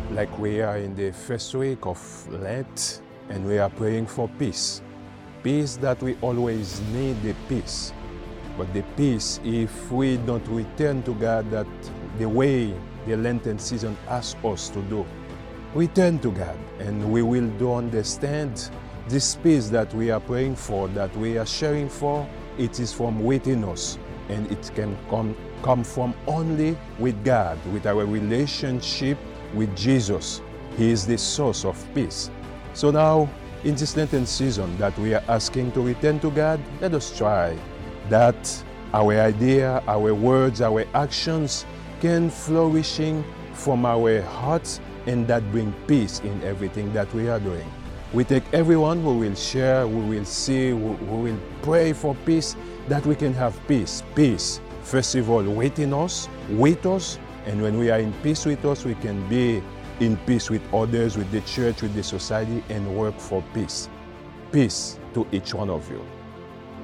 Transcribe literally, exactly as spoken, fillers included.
like we are in the first week of Lent and we are praying for peace. Peace that we always need the peace. But the peace, if we don't return to God that the way the Lenten season asks us to do, return to God and we will do understand this peace that we are praying for, that we are sharing for, it is from within us and it can come, come from only with God, with our relationship with Jesus. He is the source of peace. So now, in this Lenten season that we are asking to return to God, let us try that our idea, our words, our actions can flourishing from our hearts and that bring peace in everything that we are doing. We take everyone who will share, who will see, who, who will pray for peace, that we can have peace. Peace, first of all, within us, with us, and when we are in peace with us, we can be in peace with others, with the church, with the society, and work for peace. Peace to each one of you.